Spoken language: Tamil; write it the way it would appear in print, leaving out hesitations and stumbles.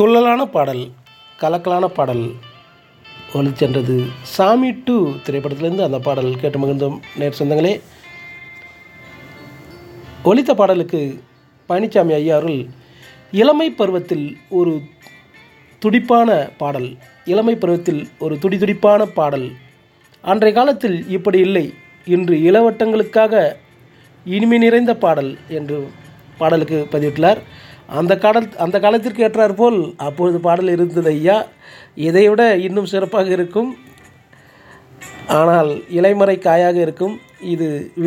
துள்ளலான பாடல், கலக்கலான பாடல் ஒலிச்சென்றது. சாமி 2 திரைப்படத்திலிருந்து அந்த பாடல் கேட்டு மகிழ்ந்தோம். நேர் சொந்தங்களே, ஒலித்த பாடலுக்கு பழனிசாமி ஐயா அவர்கள் இளமை பருவத்தில் ஒரு துடிப்பான பாடல், இளமை பருவத்தில் ஒரு துடிதுடிப்பான பாடல், அன்றைய காலத்தில் இப்படி இல்லை, இன்று இளவட்டங்களுக்காக இனிமை நிறைந்த பாடல் என்று பாடலுக்கு பதிவிட்டுள்ளார். அந்த காலத்திற்கு ஏற்றார் போல் அப்பொழுது பாடல் இருந்தது ஐயா. இதைவிட இன்னும் சிறப்பாக இருக்கும். ஆனால் இலைமறை காயாக இருக்கும். இது